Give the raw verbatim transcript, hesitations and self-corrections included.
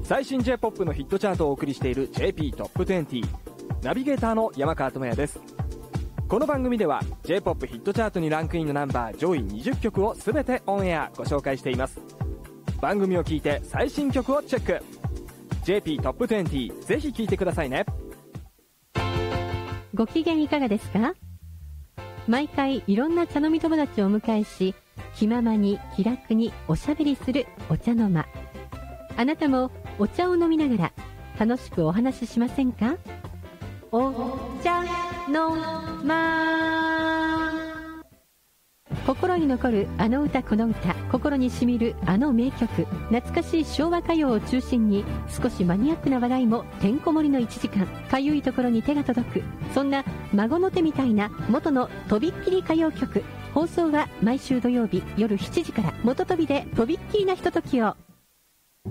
最新 J-ポップ のヒットチャートをお送りしている ジェーピー トップにじゅう。ナビゲーターの山川智也です。この番組では J-ポップ ヒットチャートにランクインのナンバー上位にじゅっきょくをすべてオンエアご紹介しています。番組を聞いて最新曲をチェック。 ジェーピー トップにじゅう、ぜひ聞いてくださいね。 ご機嫌いかがですか？毎回いろんな茶飲み友達をお迎えし、気ままに気楽におしゃべりするお茶の間。あなたもお茶を飲みながら楽しくお話ししませんか？お茶の間。心に残るあの歌この歌、心にしみるあの名曲、懐かしい昭和歌謡を中心に少しマニアックな話題もてんこ盛りのいちじかん。かゆいところに手が届く、そんな孫の手みたいな元のとびっきり歌謡曲。放送は毎週土曜日夜しちじから。元飛びでとびっきりなひとときを。